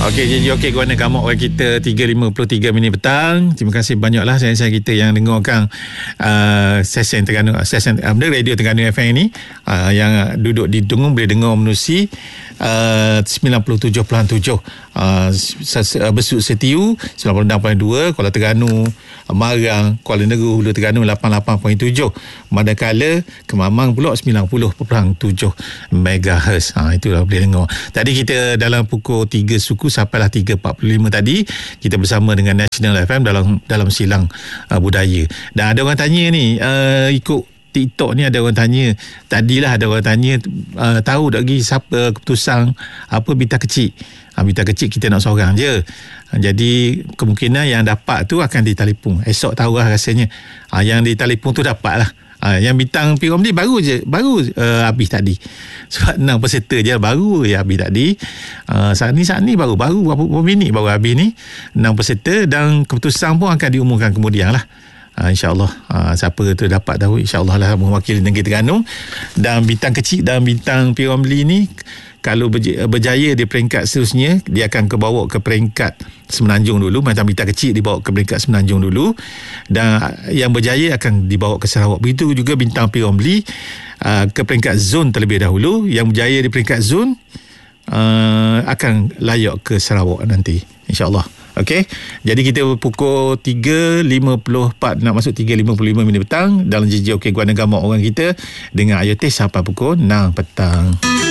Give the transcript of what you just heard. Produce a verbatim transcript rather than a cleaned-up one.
Okey, jadi okey Guana Gamok orang kita tiga lima puluh tiga minit petang. Terima kasih banyaklah saya-saya kita yang dengarkan uh, sesen Terengganu, sesen uh, radio Terengganu F M ni, uh, yang duduk di Dengung boleh dengar menerusi uh, sembilan puluh tujuh perpuluhan tujuh, uh, Besut Setiu sembilan puluh enam perpuluhan dua, Kuala Terengganu, Marang, Kuala Negeri, Hulu Terengganu lapan puluh lapan perpuluhan tujuh, manakala Kemamang pula sembilan puluh perpuluhan tujuh megahertz. Ha, itulah boleh dengar. Tadi kita dalam pukul tiga suku sampailah tiga empat puluh lima tadi kita bersama dengan National F M dalam dalam silang uh, budaya. Dan ada orang tanya ni, uh, ikut TikTok ni ada orang tanya, tadilah ada orang tanya, uh, tahu tak lagi siapa keputusan apa bintang kecil. Ha, bintang kecil kita nak seorang je. Ha, jadi kemungkinan yang dapat tu akan ditelefon. Esok tahu lah rasanya. Ha, yang ditelefon tu dapat lah. Ha, yang bintang P. Romli baru je baru uh, habis tadi. Sebab enam peserta je baru je habis tadi. Uh, saat ni saat ni baru baru berapa, berapa minit baru habis ni. enam peserta dan keputusan pun akan diumumkan kemudian lah. Uh, InsyaAllah uh, siapa tu dapat tahu, InsyaAllah lah mewakili Negeri Terengganu. Dan bintang kecil dan bintang P. Romli ni kalau berjaya di peringkat seterusnya, dia akan kebawa ke peringkat Semenanjung dulu. Macam bintang kecil dibawa ke peringkat Semenanjung dulu, dan yang berjaya akan dibawa ke Sarawak. Begitu juga bintang P. Romli uh, ke peringkat zon terlebih dahulu. Yang berjaya di peringkat zon uh, akan layak ke Sarawak nanti, InsyaAllah. Okey, jadi kita pukul tiga lima puluh empat nak masuk tiga lima puluh lima minit petang dalam J J Okey Guana Gamok orang kita dengan Ayu Teh sampai pukul enam petang.